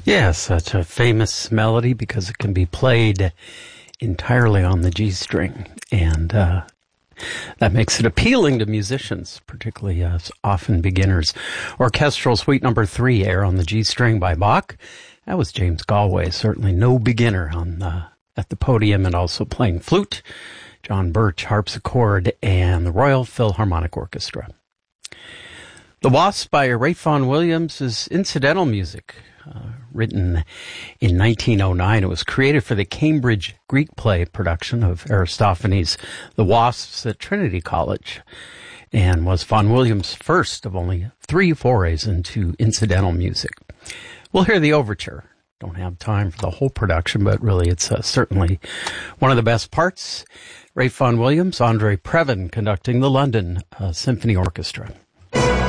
Yeah, such a famous melody because it can be played entirely on the G string. And that makes it appealing to musicians, particularly often beginners. Orchestral Suite Number 3, Air on the G string by Bach. That was James Galway, certainly no beginner at the podium, and also playing flute. John Birch, harpsichord, and the Royal Philharmonic Orchestra. The Wasp by Ralph Vaughan Williams is incidental music, written in 1909. It was created for the Cambridge Greek play production of Aristophanes' The Wasps at Trinity College, and was Vaughan Williams' first of only 3 forays into incidental music. We'll hear the overture. Don't have time for the whole production, but really it's certainly one of the best parts. Ralph Vaughan Williams, Andre Previn conducting the London Symphony Orchestra.